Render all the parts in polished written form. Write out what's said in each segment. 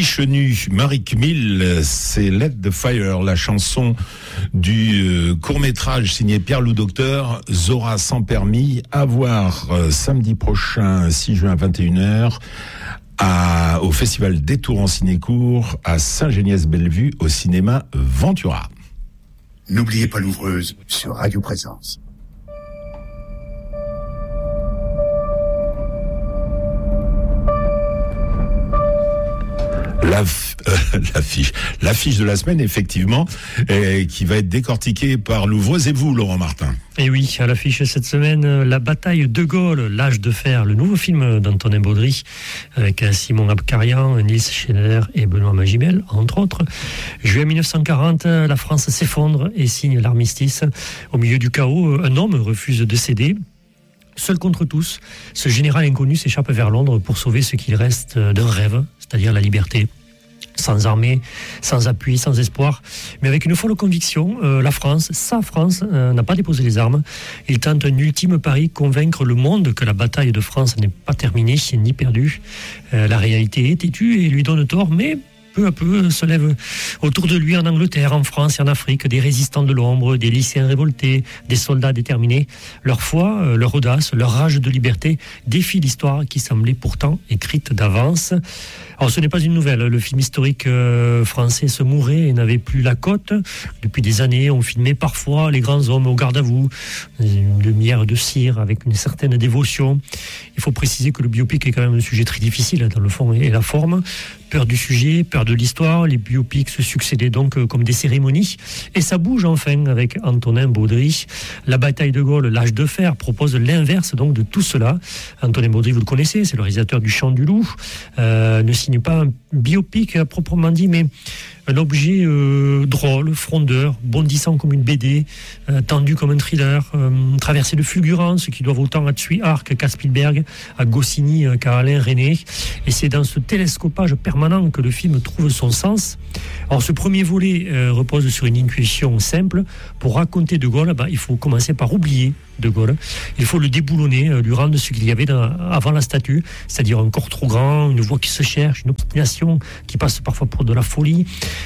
Pichenu, Marie Kmil, c'est Let the Fire, la chanson du court-métrage signé Pierre-Loup Docteur, Zora sans permis, à voir samedi prochain, 6 juin à 21h, au Festival des Tours en Ciné-Court, à Saint-Géniès-Bellevue, au cinéma Ventura. N'oubliez pas l'ouvreuse sur Radio Présence. L'affiche de la semaine, effectivement, qui va être décortiquée par l'ouvreuse et vous, Laurent Martin. Et oui, à l'affiche cette semaine, La bataille de Gaulle, l'âge de fer, le nouveau film d'Antonin Baudry, avec Simon Abkarian, Nils Schneider et Benoît Magimel, entre autres. Juillet 1940, la France s'effondre et signe l'armistice. Au milieu du chaos, un homme refuse de céder. Seul contre tous, ce général inconnu s'échappe vers Londres pour sauver ce qu'il reste d'un rêve, c'est-à-dire la liberté. Sans armée, sans appui, sans espoir, mais avec une folle conviction, la France, sa France, n'a pas déposé les armes. Il tente un ultime pari, convaincre le monde que la bataille de France n'est pas terminée, ni perdue. La réalité est têtue et lui donne tort, mais peu à peu se lèvent autour de lui en Angleterre, en France et en Afrique des résistants de l'ombre, des lycéens révoltés, des soldats déterminés. Leur foi, leur audace, leur rage de liberté défient l'histoire qui semblait pourtant écrite d'avance. Alors ce n'est pas une nouvelle, le film historique français se mourait et n'avait plus la cote. Depuis des années, on filmait parfois les grands hommes au garde à vous, une demi-heure de cire avec une certaine dévotion. Il faut préciser que le biopic est quand même un sujet très difficile dans le fond et la forme. Peur du sujet, peur de l'histoire, les biopics se succédaient donc comme des cérémonies. Et ça bouge enfin avec Antonin Baudry. La bataille de Gaulle, l'âge de fer, propose l'inverse donc de tout cela. Antonin Baudry, vous le connaissez, c'est le réalisateur du Chant du Loup. Ne signe pas un biopic à proprement dit, mais un objet drôle, frondeur, bondissant comme une BD, tendu comme un thriller, traversé de fulgurances qui doivent autant à Tsui Hark qu'à Spielberg, à Goscinny qu'à Alain Resnais. Et c'est dans ce télescopage permanent que le film trouve son sens. Alors ce premier volet repose sur une intuition simple. Pour raconter De Gaulle, il faut commencer par oublier De Gaulle. Il faut le déboulonner, lui rendre ce qu'il y avait avant la statue, c'est-à-dire un corps trop grand, une voix qui se cherche, une obstination qui passe parfois pour de la folie.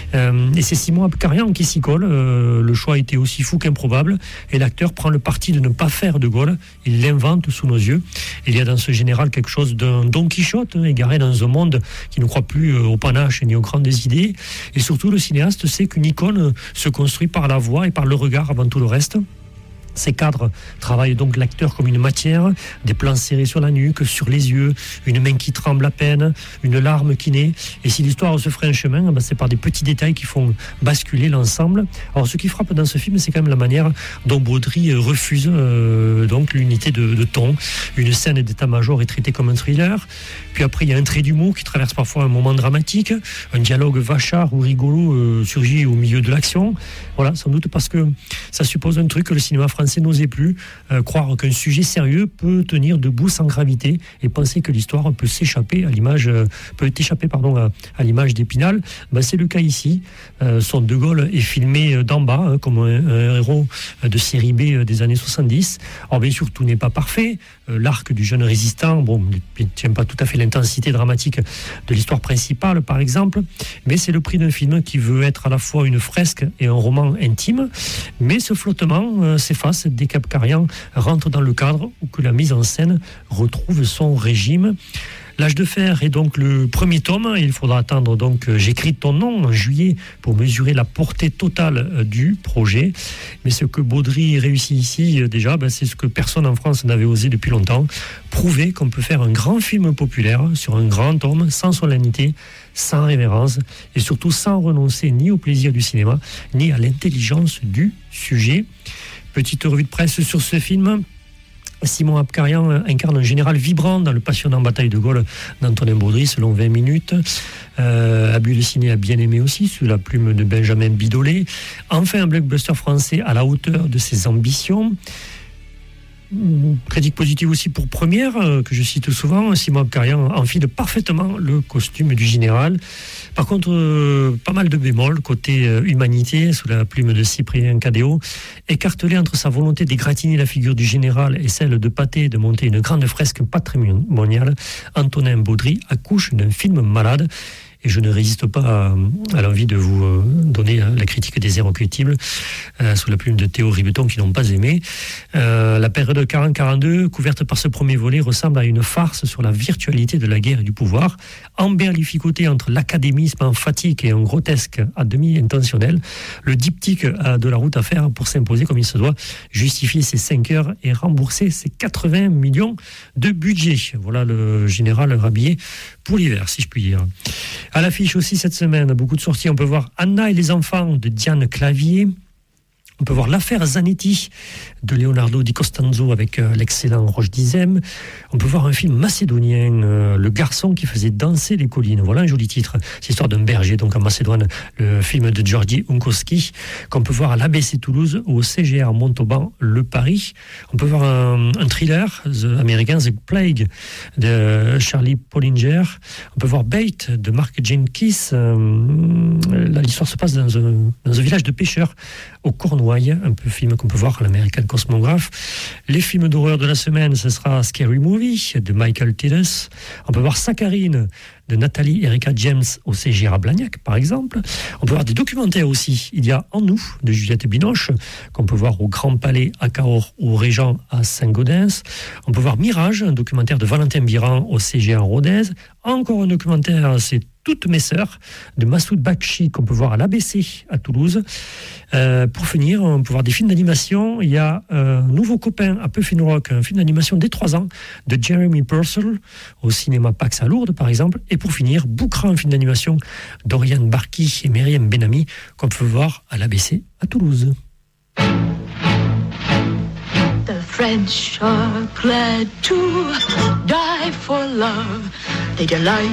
Et c'est Simon Abkarian qui s'y colle. Le choix était aussi fou qu'improbable et l'acteur prend le parti de ne pas faire De Gaulle. Il l'invente sous nos yeux. Il y a dans ce général quelque chose d'un Don Quichotte, égaré dans un monde qui ne croit plus au panache ni aux grandes idées. Et surtout, le cinéaste sait qu'une icône se construit par la voix et par le regard avant tout le reste. Ces cadres travaillent donc l'acteur comme une matière, des plans serrés sur la nuque, sur les yeux, une main qui tremble à peine, une larme qui naît. Et si l'histoire se ferait un chemin, c'est par des petits détails qui font basculer l'ensemble. Alors ce qui frappe dans ce film, c'est quand même la manière dont Baudry refuse donc l'unité de ton. Une scène d'état-major est traitée comme un thriller. Puis après, il y a un trait d'humour qui traverse parfois un moment dramatique. Un dialogue vachard ou rigolo surgit au milieu de l'action. Voilà, sans doute parce que ça suppose un truc que le cinéma français n'osait plus, croire qu'un sujet sérieux peut tenir debout sans gravité et penser que l'histoire peut s'échapper à l'image, à l'image d'Épinal. C'est le cas ici. Son De Gaulle est filmé d'en bas, comme un héros de série B des années 70. Alors bien sûr, tout n'est pas parfait. L'arc du jeune résistant, ne tient pas tout à fait l'intensité dramatique de l'histoire principale, par exemple, mais c'est le prix d'un film qui veut être à la fois une fresque et un roman intime. Mais ce flottement s'efface dès qu'Abkarian rentre dans le cadre ou que la mise en scène retrouve son régime. L'âge de fer est donc le premier tome. Il faudra attendre donc J'écris ton nom en juillet pour mesurer la portée totale du projet. Mais ce que Baudry réussit ici déjà, c'est ce que personne en France n'avait osé depuis longtemps. Prouver qu'on peut faire un grand film populaire sur un grand tome sans solennité, sans révérence et surtout sans renoncer ni au plaisir du cinéma ni à l'intelligence du sujet. Petite revue de presse sur ce film. Simon Abkarian incarne un général vibrant dans le passionnant Bataille de Gaulle d'Antonin Baudry, selon 20 minutes. Abus de ciné a bien aimé aussi, sous la plume de Benjamin Bidolet. Enfin, un blockbuster français à la hauteur de ses ambitions. Critique positive aussi pour Première, que je cite souvent. Simon Abkarian enfile parfaitement le costume du général. Par contre, pas mal de bémols côté humanité, sous la plume de Cyprien Cadéot, écartelé entre sa volonté d'égratigner la figure du général et celle de Pathé de monter une grande fresque patrimoniale. Antonin Baudry accouche d'un film malade. et je ne résiste pas à l'envie de vous donner la critique des Irréductibles sous la plume de Théo Ribeton qui n'ont pas aimé. La période 40-42, couverte par ce premier volet, ressemble à une farce sur la virtualité de la guerre et du pouvoir, emberlificoté entre l'académisme emphatique et un grotesque à demi intentionnel. Le diptyque a de la route à faire pour s'imposer comme il se doit, justifier ses 5 heures et rembourser ses 80 millions de budget. Voilà le général rhabillé pour l'hiver, si je puis dire. À l'affiche aussi cette semaine, beaucoup de sorties. On peut voir Anna et les enfants de Diane Clavier. On peut voir l'affaire Zanetti de Leonardo Di Costanzo avec l'excellent Roche Dizem. On peut voir un film macédonien, Le garçon qui faisait danser les collines. Voilà un joli titre. C'est l'histoire d'un berger donc en Macédoine, le film de Georgi Unkowski, qu'on peut voir à l'ABC Toulouse ou au CGR Montauban, Le Paris. On peut voir un thriller américain, The Plague, de Charlie Pollinger. On peut voir Bait de Mark Jenkins. L'histoire se passe dans un village de pêcheurs au Cornouailles, un peu film qu'on peut voir à l'American Cosmograph. Les films d'horreur de la semaine, ce sera Scary Movie de Michael Titus. On peut voir Saccharine de Nathalie Erika James au CGR à Blagnac, par exemple. On peut voir des documentaires aussi. Il y a En nous de Juliette Binoche, qu'on peut voir au Grand Palais à Cahors ou au Régent à Saint-Gaudens. On peut voir Mirage, un documentaire de Valentin Biran au CGR Rodez. Encore un documentaire, c'est Toutes mes sœurs de Massoud Bakshi, qu'on peut voir à l'ABC à Toulouse. Pour finir, on peut voir des films d'animation. Il y a Nouveau copain à Puffin Rock, un film d'animation dès 3 ans de Jeremy Purcell au cinéma Pax à Lourdes, par exemple. Et pour finir, Boucra, un film d'animation d'Oriane Barki et Myriam Benami, qu'on peut voir à l'ABC à Toulouse. The French are glad to die for love. They delight